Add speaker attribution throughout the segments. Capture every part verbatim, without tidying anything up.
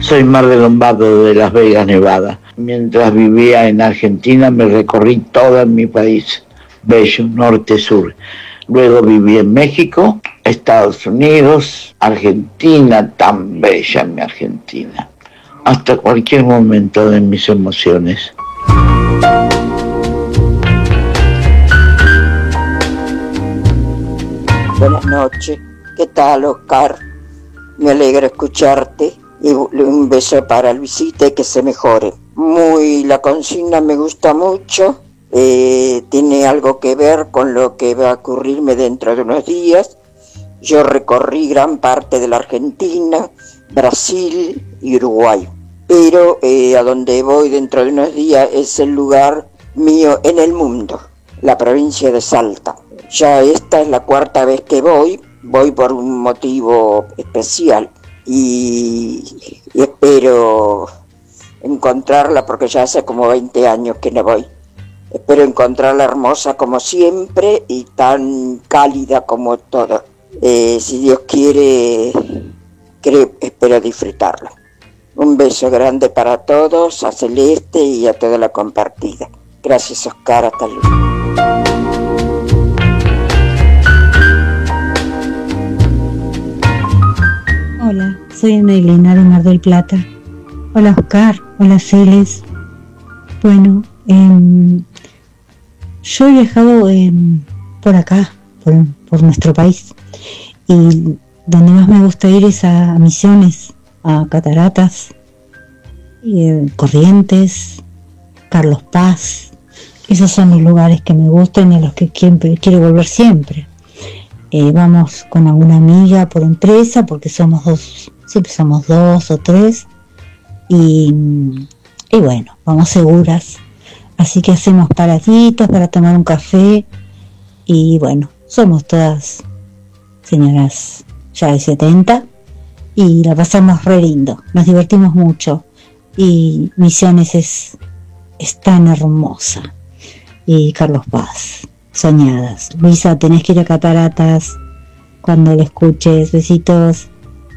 Speaker 1: Soy Mar de Lombardo de Las Vegas, Nevada. Mientras vivía en Argentina me recorrí todo mi país, bello, norte, sur. Luego viví en México, Estados Unidos, Argentina, tan bella mi Argentina. Hasta cualquier momento de mis emociones.
Speaker 2: Buenas noches, ¿qué tal, Oscar? Me alegra escucharte y un beso para Luisita y que se mejore. Muy, la consigna me gusta mucho, eh, tiene algo que ver con lo que va a ocurrirme dentro de unos días. Yo recorrí gran parte de la Argentina, Brasil y Uruguay, pero eh, a donde voy dentro de unos días es el lugar mío en el mundo, la provincia de Salta. Ya esta es la cuarta vez que voy, voy por un motivo especial y, y espero encontrarla porque ya hace como veinte años que no voy. Espero encontrarla hermosa como siempre y tan cálida como todo. Eh, si Dios quiere, creo, espero disfrutarla. Un beso grande para todos, a Celeste y a toda la compartida. Gracias, Oscar, hasta luego.
Speaker 3: Hola, soy Ana Elena de Mar del Plata. Hola Oscar, hola Celes. Bueno, eh, yo he viajado eh, por acá, por, por nuestro país, y donde más me gusta ir es a, a Misiones, a Cataratas, eh, Corrientes, Carlos Paz. Esos son los lugares que me gustan y a los que quiero, quiero volver siempre. Eh, vamos con alguna amiga por empresa, porque somos dos, siempre somos dos o tres, y, y bueno, vamos seguras, así que hacemos paraditas para tomar un café, y bueno, somos todas señoras ya de setenta, y la pasamos re lindo, nos divertimos mucho, y Misiones es, es tan hermosa, y Carlos Paz, soñadas. Luisa, tenés que ir a Cataratas cuando lo escuches. Besitos.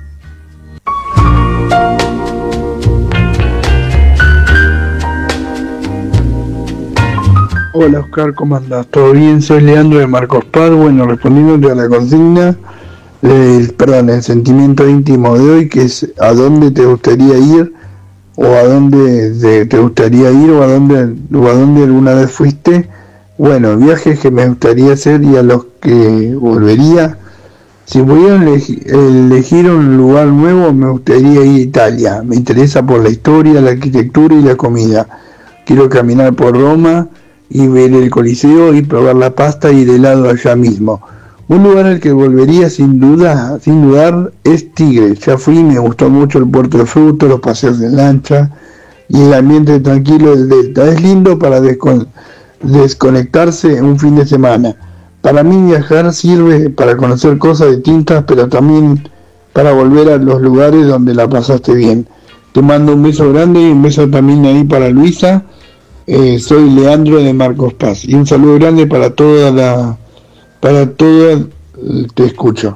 Speaker 4: Hola Oscar, ¿cómo andás? ¿Todo bien? Soy Leandro de Marcos Paz. Bueno, respondiéndote a la consigna, el, perdón, el sentimiento íntimo de hoy, que es a dónde te gustaría ir, o a dónde te, te gustaría ir, o a dónde, o a dónde alguna vez fuiste. Bueno, viajes que me gustaría hacer y a los que volvería. Si pudiera elegir, elegir un lugar nuevo, me gustaría ir a Italia. Me interesa por la historia, la arquitectura y la comida. Quiero caminar por Roma y ver el Coliseo y probar la pasta y el helado allá mismo. Un lugar al que volvería sin duda, sin dudar, es Tigre. Ya fui, me gustó mucho el puerto de frutos, los paseos en lancha y el ambiente tranquilo del delta. Es lindo para descon desconectarse un fin de semana. Para mí viajar sirve para conocer cosas distintas, pero también para volver a los lugares donde la pasaste bien. Te mando un beso grande y un beso también ahí para Luisa. Eh, soy Leandro de Marcos Paz y un saludo grande para toda la, para toda, te escucho.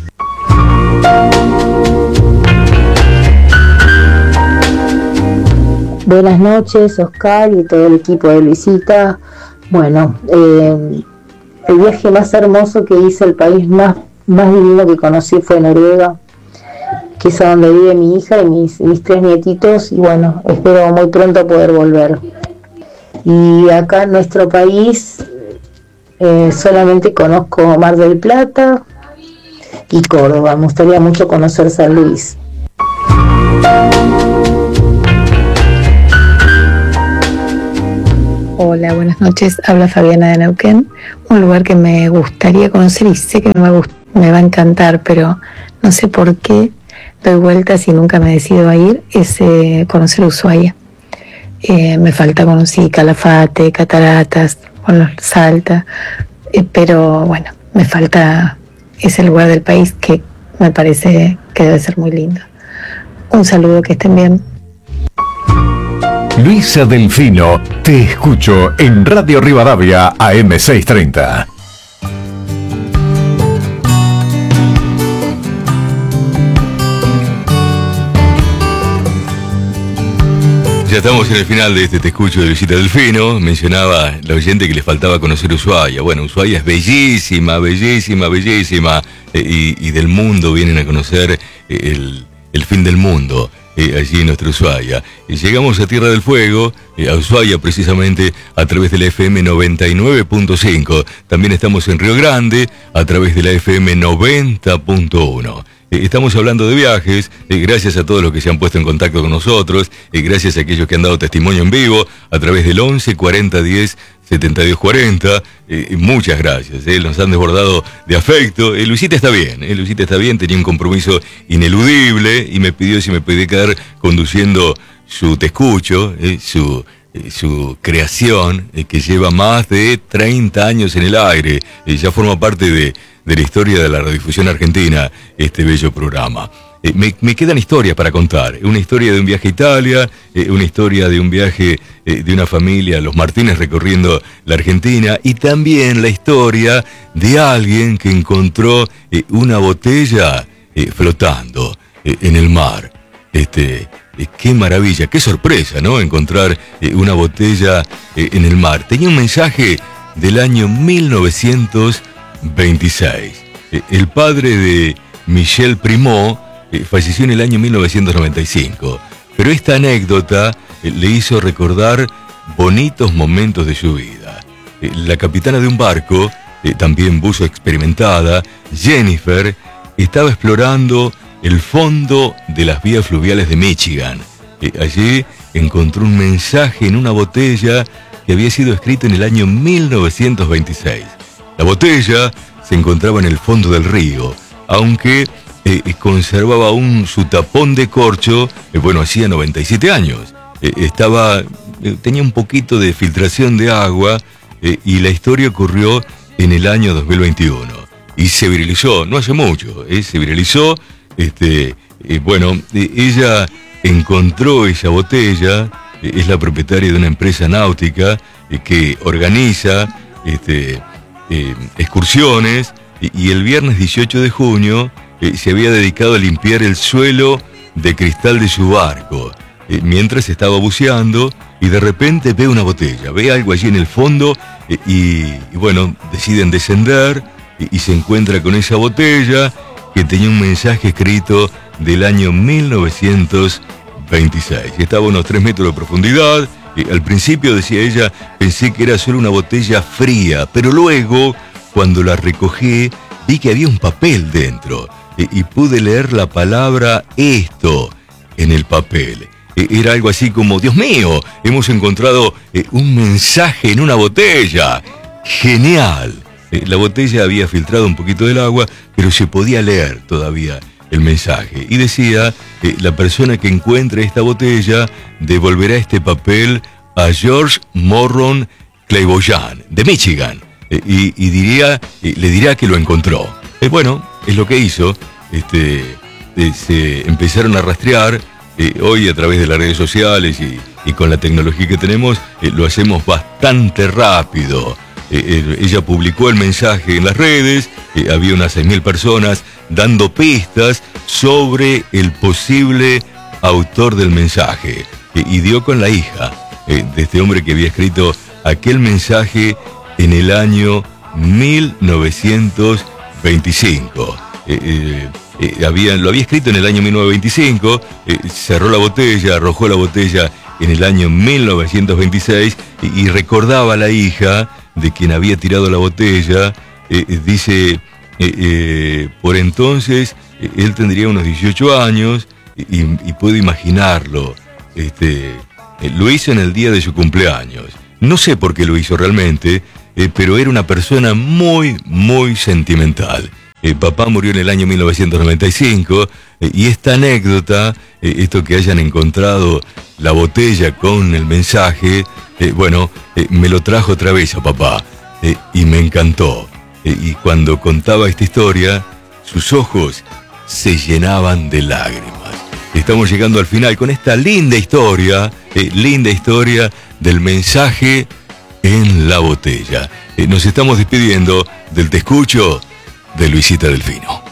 Speaker 5: Buenas noches, Oscar y todo el equipo de Luisita. Bueno, eh, el viaje más hermoso que hice, el país más, más divino que conocí fue Noruega, que es a donde vive mi hija y mis, mis tres nietitos, y bueno, espero muy pronto poder volver. Y acá en nuestro país eh, solamente conozco Mar del Plata y Córdoba. Me gustaría mucho conocer San Luis.
Speaker 6: Hola, buenas noches. Habla Fabiana de Neuquén. Un lugar que me gustaría conocer y sé que me va a, gust- me va a encantar, pero no sé por qué doy vueltas y nunca me decido a ir, es eh, conocer Ushuaia. Eh, me falta conocer Calafate, Cataratas, bueno, Salta, eh, pero bueno, me falta ese lugar del país que me parece que debe ser muy lindo. Un saludo, que estén bien.
Speaker 7: Luisa Delfino, te escucho en Radio Rivadavia A M seiscientos treinta.
Speaker 8: Ya estamos en el final de este Te Escucho de Luisita Delfino. Mencionaba la oyente que le faltaba conocer Ushuaia. Bueno, Ushuaia es bellísima, bellísima, bellísima. Eh, y, y del mundo vienen a conocer eh, el, el fin del mundo, eh, allí en nuestra Ushuaia. Y llegamos a Tierra del Fuego, eh, a Ushuaia precisamente, a través de la F M noventa y nueve punto cinco. También estamos en Río Grande, a través de la F M noventa punto uno. Eh, estamos hablando de viajes, eh, gracias a todos los que se han puesto en contacto con nosotros, eh, gracias a aquellos que han dado testimonio en vivo a través del once cuarenta diez setenta y dos cuarenta. Eh, muchas gracias, eh, nos han desbordado de afecto. Eh, Luisita está bien, eh, Luisita está bien, tenía un compromiso ineludible y me pidió si me podía quedar conduciendo su Te Escucho, eh, su, eh, su creación, eh, que lleva más de treinta años en el aire, eh, ya forma parte de... de la historia de la radiodifusión argentina, este bello programa. Eh, me, me quedan historias para contar. Una historia de un viaje a Italia, eh, una historia de un viaje eh, de una familia, los Martínez recorriendo la Argentina, y también la historia de alguien que encontró eh, una botella eh, flotando eh, en el mar. Este, eh, qué maravilla, qué sorpresa, ¿no? Encontrar eh, una botella eh, en el mar. Tenía un mensaje del año mil novecientos veintiséis. El padre de Michel Primot eh, falleció en el año mil novecientos noventa y cinco, pero esta anécdota eh, le hizo recordar bonitos momentos de su vida. Eh, la capitana de un barco, eh, también buzo experimentada, Jennifer, estaba explorando el fondo de las vías fluviales de Michigan. Eh, allí encontró un mensaje en una botella que había sido escrito en el año mil novecientos veintiséis. La botella se encontraba en el fondo del río, aunque eh, conservaba aún su tapón de corcho. Eh, bueno, hacía noventa y siete años. Eh, estaba, eh, tenía un poquito de filtración de agua eh, y la historia ocurrió en el año dos mil veintiuno. Y se viralizó, no hace mucho, eh, se viralizó. Este, eh, bueno, eh, ella encontró esa botella, eh, es la propietaria de una empresa náutica eh, que organiza... Este, Eh, excursiones, y, y el viernes dieciocho de junio eh, se había dedicado a limpiar el suelo de cristal de su barco, eh, mientras estaba buceando, y de repente ve una botella, ve algo allí en el fondo, eh, y, y bueno, deciden descender, y, y se encuentra con esa botella que tenía un mensaje escrito del año mil novecientos veintiséis. Estaba a unos tres metros de profundidad. Al principio, decía ella, pensé que era solo una botella fría, pero luego, cuando la recogí, vi que había un papel dentro y pude leer la palabra esto en el papel. Era algo así como, Dios mío, hemos encontrado un mensaje en una botella. ¡Genial! La botella había filtrado un poquito del agua, pero se podía leer todavía el mensaje. Y decía, eh, la persona que encuentre esta botella devolverá este papel a George Morron Claiborne, de Michigan, eh, y, y diría, eh, le dirá que lo encontró. Eh, bueno, es lo que hizo. Este, eh, se empezaron a rastrear. Eh, hoy, a través de las redes sociales y, y con la tecnología que tenemos, eh, lo hacemos bastante rápido. Eh, eh, ella publicó el mensaje en las redes, eh, había unas seis mil personas dando pistas sobre el posible autor del mensaje, eh, y dio con la hija eh, de este hombre que había escrito aquel mensaje en el año mil novecientos veinticinco. Eh, eh, eh, había, lo había escrito en el año mil novecientos veinticinco, eh, cerró la botella, arrojó la botella en el año mil novecientos veintiséis, y, y recordaba a la hija de quien había tirado la botella. eh, eh, dice, eh, eh, por entonces eh, él tendría unos dieciocho años, y, y puedo imaginarlo. Este, eh, lo hizo en el día de su cumpleaños. No sé por qué lo hizo realmente, eh, pero era una persona muy, muy sentimental. Eh, papá murió en el año mil novecientos noventa y cinco, eh, y esta anécdota, eh, esto que hayan encontrado la botella con el mensaje, eh, bueno, eh, me lo trajo otra vez a papá, eh, y me encantó. Eh, y cuando contaba esta historia, sus ojos se llenaban de lágrimas. Estamos llegando al final con esta linda historia, eh, linda historia del mensaje en la botella. Eh, nos estamos despidiendo del Te Escucho de Luisita Delfino.